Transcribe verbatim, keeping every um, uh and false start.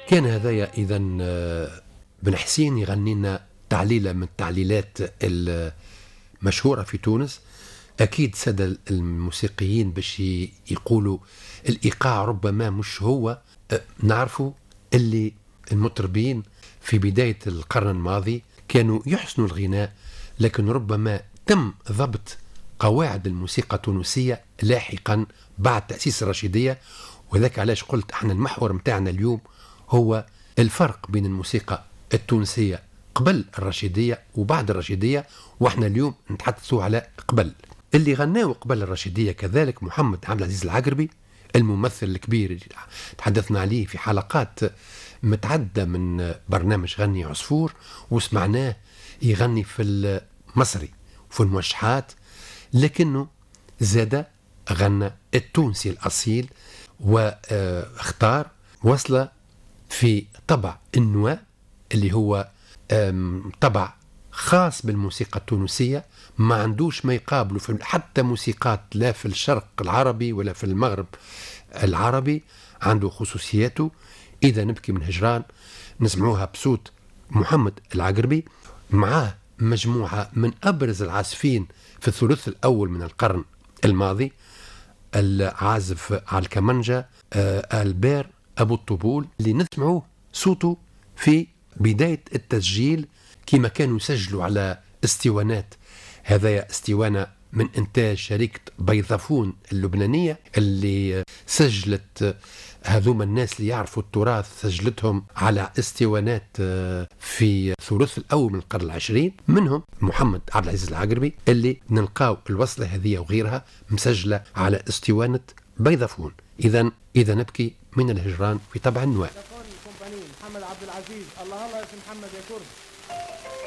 كان هذايا إذا بن حسين يغني لنا تعليلة من التعليلات المشهورة في تونس. أكيد سادة الموسيقيين باش يقولوا الإيقاع ربما مش هو، نعرفوا اللي المطربين في بداية القرن الماضي كانوا يحسنوا الغناء، لكن ربما تم ضبط قواعد الموسيقى التونسية لاحقا بعد تأسيس الرشيدية. وذاك علاش قلت احنا المحور متاعنا اليوم هو الفرق بين الموسيقى التونسية قبل الرشيدية وبعد الرشيدية، واحنا اليوم نتحدثوا على قبل. اللي غناوا قبل الرشيدية كذلك محمد عبد العزيز العقربي، الممثل الكبير تحدثنا عليه في حلقات متعدة من برنامج غني عصفور، وسمعناه يغني في المصري وفي الموشحات، لكنه زاد غنى التونسي الأصيل واختار وصلة في طبع النواء اللي هو طبع خاص بالموسيقى التونسية، ما عندوش ما يقابله في حتى موسيقات لا في الشرق العربي ولا في المغرب العربي، عنده خصوصياته. إذا نبكي من هجران نسمعوها بصوت محمد العقربي، معاه مجموعة من أبرز العازفين في الثلث الأول من القرن الماضي، العازف على الكمنجة آه البير أبو الطبول، اللي نسمعوه صوته في بداية التسجيل كما كانوا يسجلوا على استوانات. هذا استوانة من إنتاج شركة بيضافون اللبنانية اللي سجلت هذوما الناس اللي يعرفوا التراث، سجلتهم على استوانات في الثلث الأول من القرن العشرين، منهم محمد عبد العزيز العقربي اللي نلقاو الوصلة هذه وغيرها مسجلة على استوانة بيضافون. إذا إذا نبكي من الهجران في طبع النواء. محمد عبد العزيز، الله الله يا محمد يا كرد.